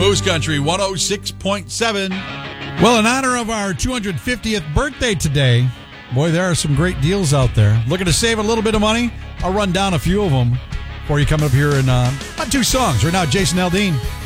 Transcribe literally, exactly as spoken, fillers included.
Moose Country one oh six point seven. Well, in honor of our two hundred fiftieth birthday today, boy, there are some great deals out there. Looking to save a little bit of money? I'll run down a few of them for you coming up here in uh, about two songs. Right now, Jason Aldean.